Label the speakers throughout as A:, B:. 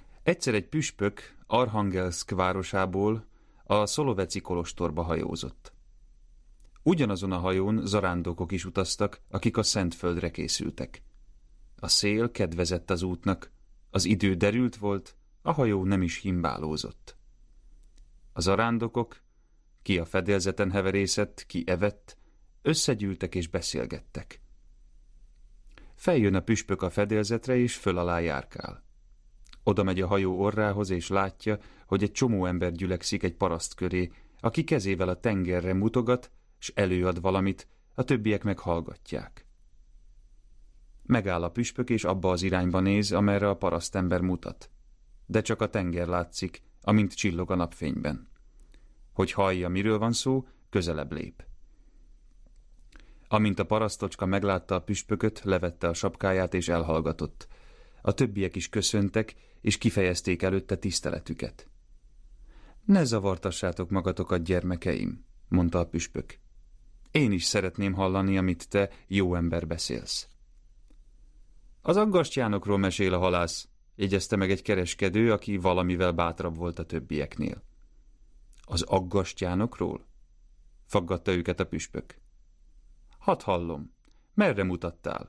A: Egyszer egy püspök Arhangelszk városából a Szoloveci kolostorba hajózott. Ugyanazon a hajón zarándokok is utaztak, akik a Szentföldre készültek. A szél kedvezett az útnak, az idő derült volt, a hajó nem is himbálózott. A zarándokok, ki a fedélzeten heverészett, ki evett, összegyűltek és beszélgettek. Feljön a püspök a fedélzetre, és föl alá járkál. Oda megy a hajó orrához, és látja, hogy egy csomó ember gyülekszik egy paraszt köré, aki kezével a tengerre mutogat, s előad valamit, a többiek meg hallgatják. Megáll a püspök, és abba az irányba néz, amerre a parasztember mutat. De csak a tenger látszik, amint csillog a napfényben. Hogy hallja, miről van szó, közelebb lép. Amint a parasztocska meglátta a püspököt, levette a sapkáját és elhallgatott. A többiek is köszöntek, és kifejezték előtte tiszteletüket. Ne zavartassátok magatokat, gyermekeim, mondta a püspök. Én is szeretném hallani, amit te, jó ember, beszélsz. Az aggastyánokról mesél a halász, jegyezte meg egy kereskedő, aki valamivel bátrabb volt a többieknél. Az aggastyánokról? Faggatta őket a püspök. Hadd hallom, merre mutattál?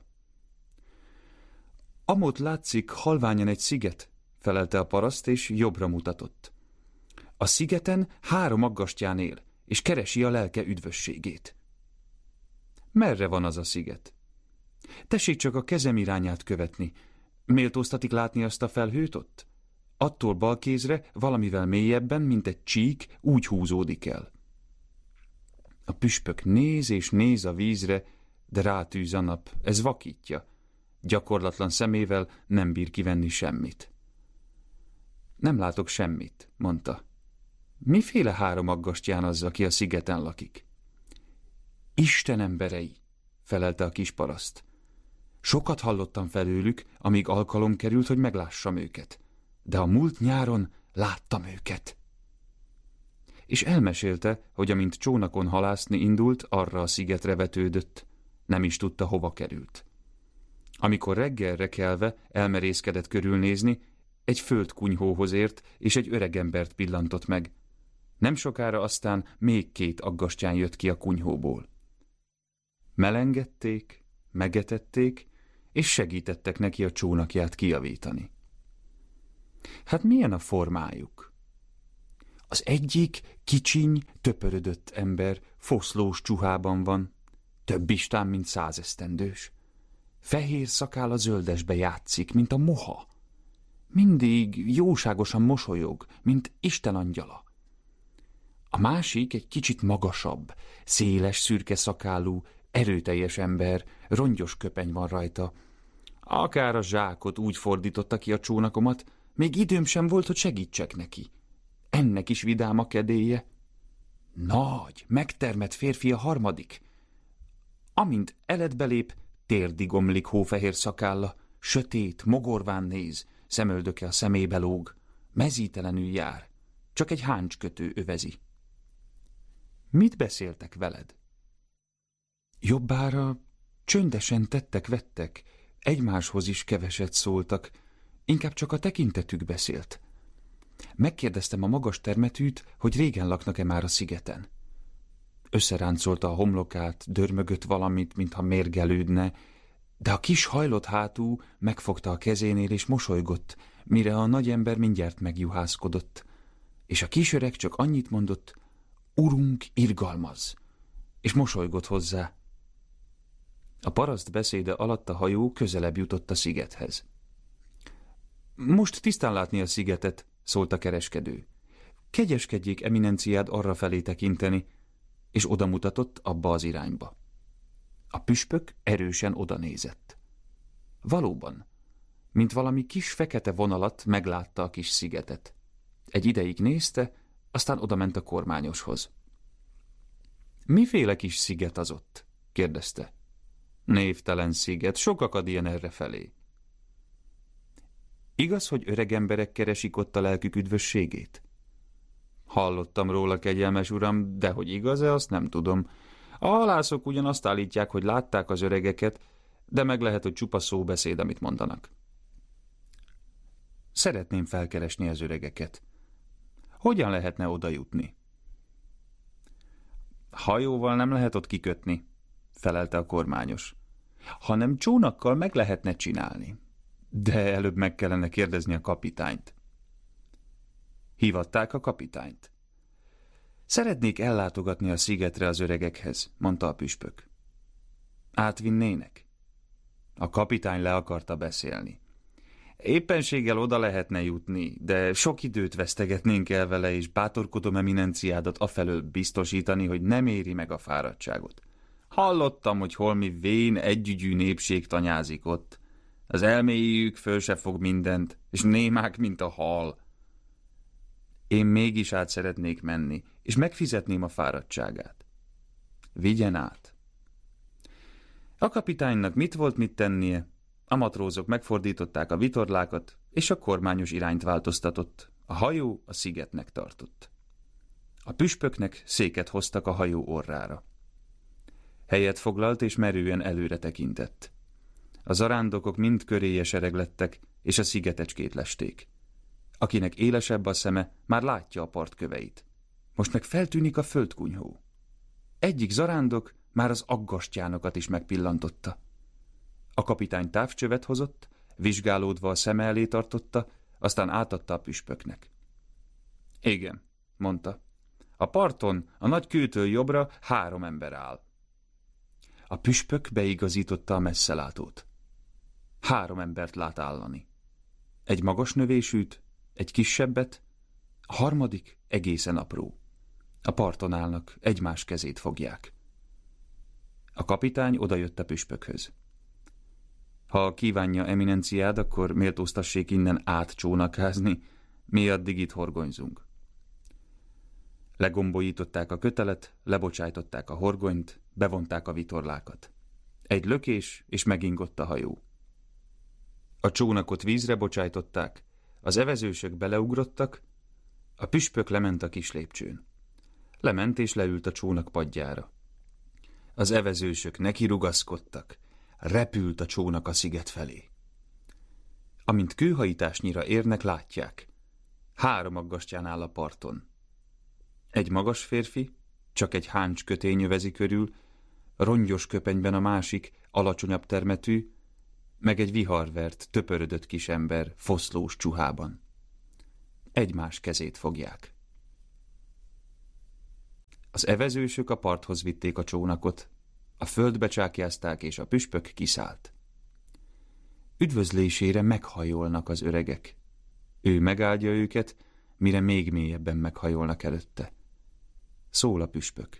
A: Amott látszik halványan egy sziget, felelte a paraszt, és jobbra mutatott. A szigeten 3 aggastyán él, és keresi a lelke üdvösségét. Merre van az a sziget? Tessék csak a kezem irányát követni. Méltóztatik látni azt a felhőt ott? Attól balkézre, valamivel mélyebben, mint egy csík, úgy húzódik el. A püspök néz és néz a vízre, de rátűz a nap, ez vakítja. Gyakorlatlan szemével nem bír kivenni semmit. Nem látok semmit, mondta. Miféle 3 aggastyán az, aki a szigeten lakik? Isten emberei, felelte a kis paraszt. Sokat hallottam felőlük, amíg alkalom került, hogy meglássam őket. De a múlt nyáron láttam őket. És elmesélte, hogy amint csónakon halászni indult, arra a szigetre vetődött. Nem is tudta, hova került. Amikor reggelre kelve elmerészkedett körülnézni, egy földkunyhóhoz ért, és egy öregembert pillantott meg. Nem sokára aztán még 2 aggastyán jött ki a kunyhóból. Melengették, megetették, és segítettek neki a csónakját kijavítani. Hát milyen a formájuk? Az egyik kicsiny, töpörödött ember foszlós csuhában van, több istán, mint 100 esztendős. Fehér szakálla zöldesbe játszik, mint a moha. Mindig jóságosan mosolyog, mint Isten angyala. A másik egy kicsit magasabb, széles, szürke szakállú, erőteljes ember, rongyos köpeny van rajta. Akár a zsákot úgy fordította ki a csónakomat, még időm sem volt, hogy segítsek neki. Ennek is vidám a kedélye. Nagy, megtermett férfi a harmadik. Amint eledbe lép, térdig omlik hófehér szakálla, sötét, mogorván néz, szemöldöke a szemébe lóg, mezítelenül jár, csak egy háncskötő övezi. Mit beszéltek veled? Jobbára csöndesen tettek-vettek, egymáshoz is keveset szóltak, inkább csak a tekintetük beszélt. Megkérdeztem a magas termetűt, hogy régen laknak-e már a szigeten. Összeráncolta a homlokát, dörmögött valamit, mintha mérgelődne, de a kis hajlott hátú megfogta a kezénél és mosolygott, mire a nagy ember mindjárt megjuhászkodott, és a kis öreg csak annyit mondott, Urunk, irgalmaz, és mosolygott hozzá. A paraszt beszéde alatt a hajó közelebb jutott a szigethez. Most tisztán látni a szigetet, szólt a kereskedő. Kegyeskedjék eminenciád arrafelé tekinteni, és odamutatott abba az irányba. A püspök erősen odanézett. Valóban, mint valami kis fekete vonalat meglátta a kis szigetet. Egy ideig nézte, aztán odament a kormányoshoz. Miféle kis sziget az ott? kérdezte. Névtelen sziget, sok akad ilyen errefelé. Igaz, hogy öreg emberek keresik ott a lelkük üdvösségét? Hallottam róla, kegyelmes uram, de hogy igaz-e, azt nem tudom. A halászok ugyan azt állítják, hogy látták az öregeket, de meg lehet, hogy csupa szóbeszéd, amit mondanak. Szeretném felkeresni az öregeket. Hogyan lehetne oda jutni? Hajóval nem lehet ott kikötni, felelte a kormányos. Hanem csónakkal meg lehetne csinálni. De előbb meg kellene kérdezni a kapitányt. Hívatták a kapitányt. Szeretnék ellátogatni a szigetre az öregekhez, mondta a püspök. Átvinnének? A kapitány le akarta beszélni. Éppenséggel oda lehetne jutni, de sok időt vesztegetnénk el vele, és bátorkodom eminenciádat afelől biztosítani, hogy nem éri meg a fáradtságot. Hallottam, hogy holmi vén együgyű népség tanyázik ott. Az elméjük föl se fog mindent, és némák, mint a hal. Én mégis át szeretnék menni, és megfizetném a fáradtságát. Vigyen át. A kapitánynak mit volt mit tennie? A matrózok megfordították a vitorlákat, és a kormányos irányt változtatott. A hajó a szigetnek tartott. A püspöknek széket hoztak a hajó orrára. Helyet foglalt, és merően előre tekintett. A zarándokok mind köréje sereglettek, és a szigetecskét lesték. Akinek élesebb a szeme, már látja a part köveit. Most meg feltűnik a földkunyhó. Egyik zarándok már az aggastyánokat is megpillantotta. A kapitány távcsövet hozott, vizsgálódva a szeme elé tartotta, aztán átadta a püspöknek. Igen, mondta. A parton, a nagy kőtől jobbra 3 ember áll. A püspök beigazította a messzelátót. 3 embert lát állani. Egy magas növésűt, egy kisebbet, a harmadik egészen apró. A parton állnak, egymás kezét fogják. A kapitány odajött a püspökhöz. Ha kívánja eminenciád, akkor méltóztassék innen átcsónakázni, mi addig itt horgonyzunk. Legombolították a kötelet, lebocsájtották a horgonyt, bevonták a vitorlákat. Egy lökés, és megingott a hajó. A csónakot vízre bocsájtották, az evezősök beleugrottak, a püspök lement a kis lépcsőn. Lement és leült a csónak padjára. Az evezősök nekirugaszkodtak, repült a csónak a sziget felé. Amint kőhajításnyira érnek, látják. 3 aggastyán áll a parton. Egy magas férfi, csak egy háncs kötény övezi körül, rongyos köpenyben a másik, alacsonyabb termetű, meg egy viharvert, töpörödött kis ember foszlós csuhában. Egymás kezét fogják. Az evezősök a parthoz vitték a csónakot, a földbe csákjázták, és a püspök kiszállt. Üdvözlésére meghajolnak az öregek. Ő megáldja őket, mire még mélyebben meghajolnak előtte. Szól a püspök.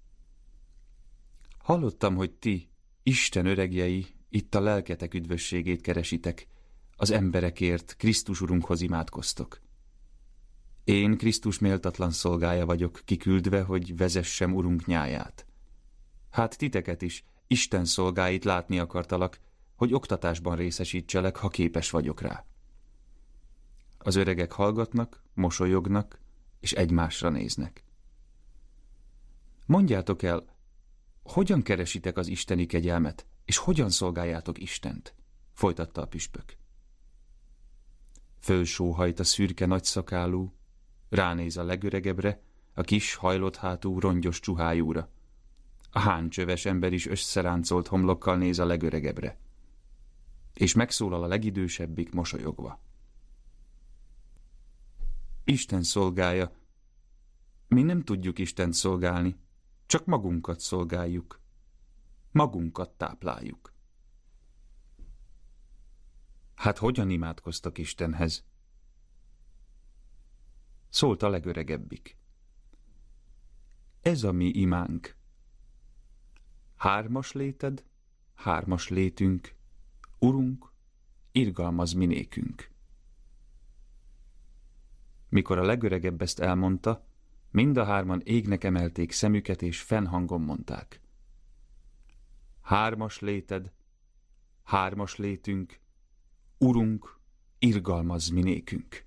A: Hallottam, hogy ti, Isten öregjei, itt a lelketek üdvösségét keresitek, az emberekért Krisztus Urunkhoz imádkoztok. Én Krisztus méltatlan szolgája vagyok, kiküldve, hogy vezessem Urunk nyáját. Hát titeket is, Isten szolgáit látni akartalak, hogy oktatásban részesítselek, ha képes vagyok rá. Az öregek hallgatnak, mosolyognak, és egymásra néznek. Mondjátok el, hogyan keresitek az isteni kegyelmet, és hogyan szolgáljátok Istent? Folytatta a püspök. Fölsóhajt a szürke nagyszakálú, ránéz a legöregebbre, a kis hajlott hátú rongyos csuhájúra. A háncsöves ember is összeráncolt homlokkal néz a legöregebbre. És megszólal a legidősebbik mosolyogva. Isten szolgálja. Mi nem tudjuk Istent szolgálni, csak magunkat szolgáljuk. Magunkat tápláljuk. Hát hogyan imádkoztak Istenhez? Szólt a legöregebbik. Ez a mi imánk. 3 léted, 3 létünk, Urunk, irgalmazz mi nékünk. Mikor a legöregebb ezt elmondta, mind a 3 égnek emelték szemüket, és fennhangon mondták. 3 léted, 3 létünk, Urunk, irgalmazz mi nékünk.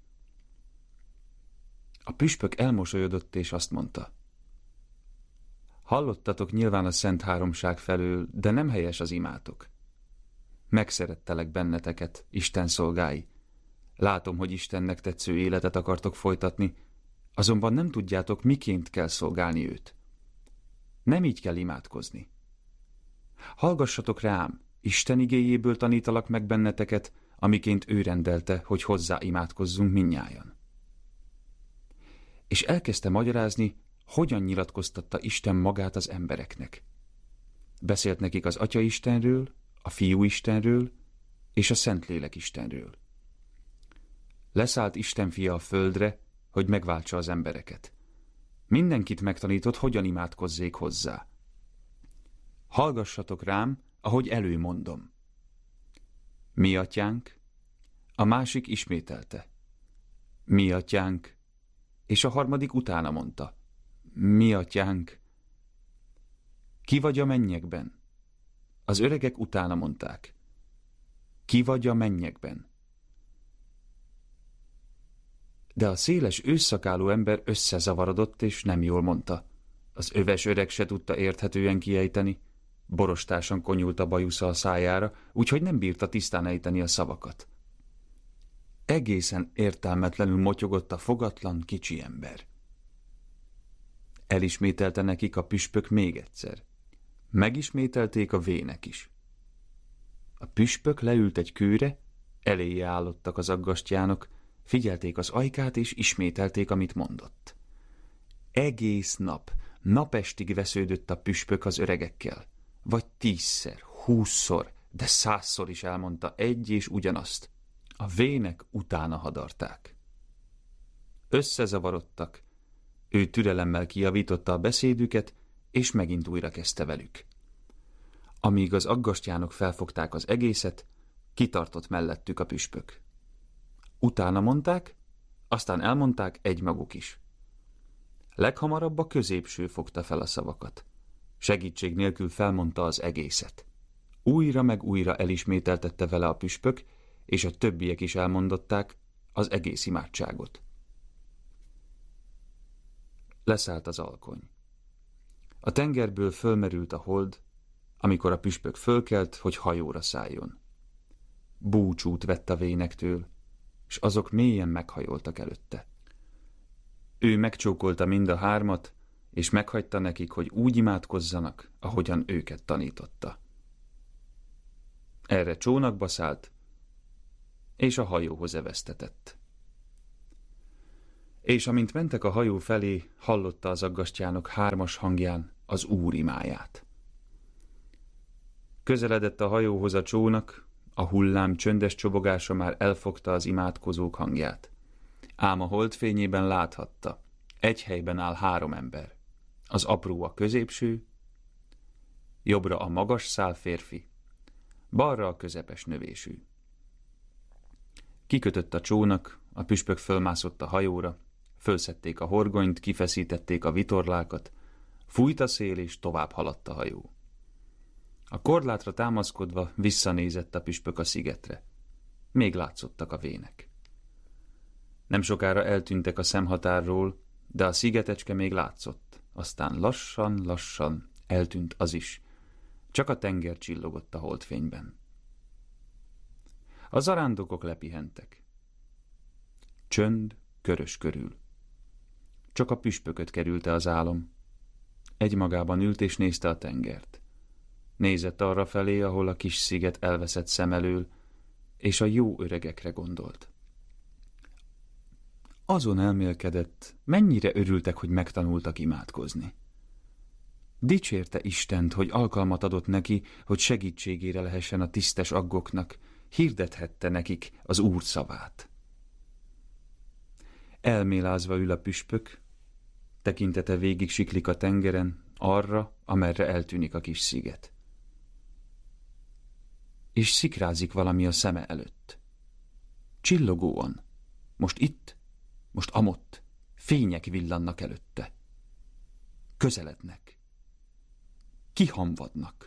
A: A püspök elmosolyodott, és azt mondta. Hallottatok nyilván a Szent Háromság felől, de nem helyes az imátok. Megszerettelek benneteket, Isten szolgái. Látom, hogy Istennek tetsző életet akartok folytatni, azonban nem tudjátok, miként kell szolgálni őt. Nem így kell imádkozni. Hallgassatok rám, Isten igéjéből tanítalak meg benneteket, amiként ő rendelte, hogy hozzá imádkozzunk mindnyájan. És elkezdte magyarázni, hogyan nyilatkoztatta Isten magát az embereknek. Beszélt nekik az Atya Istenről, a Fiú Istenről és a Szentlélek Istenről. Leszállt Isten fia a földre, hogy megváltsa az embereket. Mindenkit megtanított, hogyan imádkozzék hozzá. Hallgassatok rám, ahogy előmondom. Mi atyánk, a másik ismételte. Mi atyánk, és a harmadik utána mondta. Mi atyánk. Ki vagy a mennyekben? Az öregek utána mondták. Ki vagy a mennyekben? De a széles ősszakálú ember összezavarodott, és nem jól mondta. Az öves öreg se tudta érthetően kiejteni. Borostásan konyult a bajusza a szájára, úgyhogy nem bírta tisztán ejteni a szavakat. Egészen értelmetlenül motyogott a fogatlan kicsi ember. Elismételte nekik a püspök még egyszer. Megismételték a vének is. A püspök leült egy kőre, eléje állottak az aggastyánok, figyelték az ajkát és ismételték, amit mondott. Egész nap, napestig vesződött a püspök az öregekkel. Vagy 10-szer, 20-szor, de 100-szor is elmondta egy és ugyanazt. A vének utána hadarták. Összezavarodtak. Ő türelemmel kijavította a beszédüket, és megint újra kezdte velük. Amíg az aggastyánok felfogták az egészet, kitartott mellettük a püspök. Utána mondták, aztán elmondták egymaguk is. Leghamarabb a középső fogta fel a szavakat. Segítség nélkül felmondta az egészet. Újra meg újra elismételtette vele a püspök, és a többiek is elmondották az egész imádságot. Leszállt az alkony. A tengerből fölmerült a hold, amikor a püspök fölkelt, hogy hajóra szálljon. Búcsút vett a vénektől, és azok mélyen meghajoltak előtte. Ő megcsókolta mind a hármat, és meghagyta nekik, hogy úgy imádkozzanak, ahogyan őket tanította. Erre csónakba szállt, és a hajóhoz evesztetett. És amint mentek a hajó felé, hallotta az aggastyánok hármas hangján az Úr imáját. Közeledett a hajóhoz a csónak, a hullám csöndes csobogása már elfogta az imádkozók hangját. Ám a holdfényében láthatta, egy helyben áll 3 ember. Az apró a középső, jobbra a magas szál férfi, balra a közepes növésű. Kikötött a csónak, a püspök fölmászott a hajóra, fölszedték a horgonyt, kifeszítették a vitorlákat, fújt a szél és tovább haladt a hajó. A korlátra támaszkodva visszanézett a püspök a szigetre. Még látszottak a vének. Nem sokára eltűntek a szemhatárról, de a szigetecske még látszott, aztán lassan eltűnt az is. Csak a tenger csillogott a holdfényben. A zarándokok lepihentek. Csönd körös körül. Csak a püspököt kerülte az álom. Egymagában ült és nézte a tengert. Nézett arra felé, ahol a kis sziget elveszett szem elől, és a jó öregekre gondolt. Azon elmélkedett, mennyire örültek, hogy megtanultak imádkozni. Dicsérte Istent, hogy alkalmat adott neki, hogy segítségére lehessen a tisztes aggoknak, hirdethette nekik az Úr szavát. Elmélázva ül a püspök, tekintete végig siklik a tengeren, arra, amerre eltűnik a kis sziget. És szikrázik valami a szeme előtt. Csillogóan, most itt, most amott, fények villannak előtte. Közelednek. Kihamvadnak.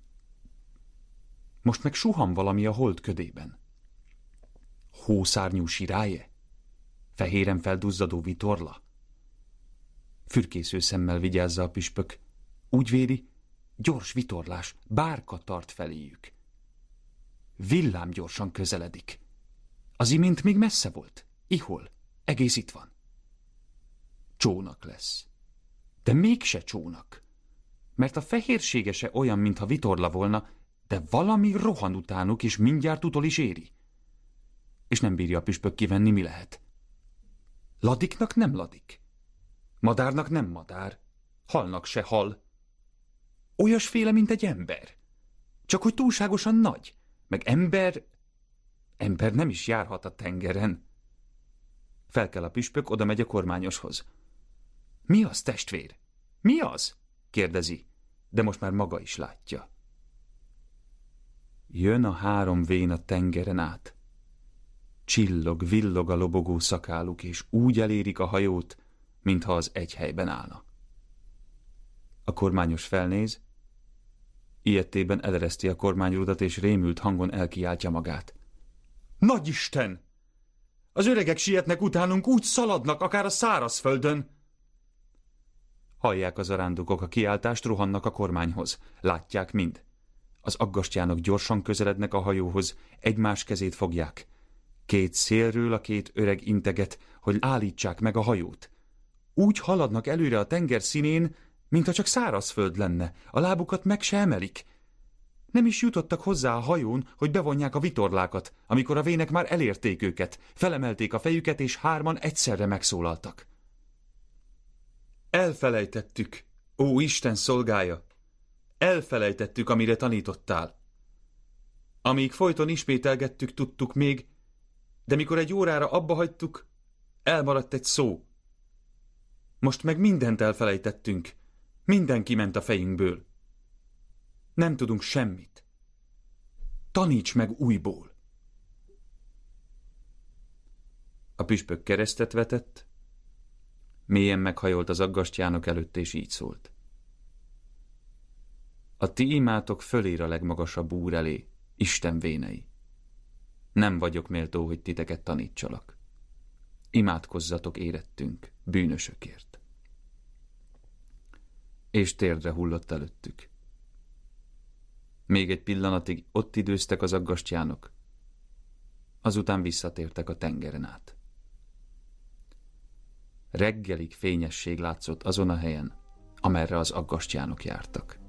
A: Most meg suhan valami a hold ködében. Hószárnyú sirálye? Fehéren felduzzadó vitorla? Fürkésző szemmel vigyázza a püspök. Úgy véli, gyors vitorlás, bárka tart feléjük. Villámgyorsan közeledik. Az imént még messze volt. Ihol? Egész itt van. Csónak lesz. De mégse csónak. Mert a fehérsége se olyan, mintha vitorla volna, de valami rohan utánuk, és mindjárt utol is éri. És nem bírja a püspök kivenni, mi lehet. Ladiknak nem ladik. Madárnak nem madár. Halnak se hal. Olyasféle, mint egy ember. Csak hogy túlságosan nagy. Meg ember nem is járhat a tengeren. Felkel a püspök, oda megy a kormányoshoz. Mi az, testvér? Mi az? Kérdezi, de most már maga is látja. Jön a 3 vén a tengeren át. Csillog, villog a lobogó szakáluk, és úgy elérik a hajót, mintha az egy helyben állna. A kormányos felnéz, ilyettében elereszti a kormányrudat, és rémült hangon elkiáltja magát. Nagyisten! Az öregek sietnek utánunk, úgy szaladnak, akár a szárazföldön! Hallják a zarándokok a kiáltást, rohannak a kormányhoz. Látják mind. Az aggastyánok gyorsan közelednek a hajóhoz, egymás kezét fogják. 2 szélről a 2 öreg integet, hogy állítsák meg a hajót. Úgy haladnak előre a tenger színén, mintha csak szárazföld lenne, a lábukat meg se emelik. Nem is jutottak hozzá a hajón, hogy bevonják a vitorlákat, amikor a vének már elérték őket, felemelték a fejüket, és 3 egyszerre megszólaltak. Elfelejtettük, ó Isten szolgája! Elfelejtettük, amire tanítottál. Amíg folyton ismételgettük, tudtuk még, de mikor egy órára abba hagytuk, elmaradt egy szó. Most meg mindent elfelejtettünk, minden kiment a fejünkből. Nem tudunk semmit. Taníts meg újból. A püspök keresztet vetett, mélyen meghajolt az aggastyánok előtt, és így szólt. A ti imátok fölér a legmagasabb úr elé, Isten vénei. Nem vagyok méltó, hogy titeket tanítsalak. Imádkozzatok érettünk, bűnösökért. És térdre hullott előttük. Még egy pillanatig ott időztek az aggastyánok, azután visszatértek a tengeren át. Reggelig fényesség látszott azon a helyen, amerre az aggastyánok jártak.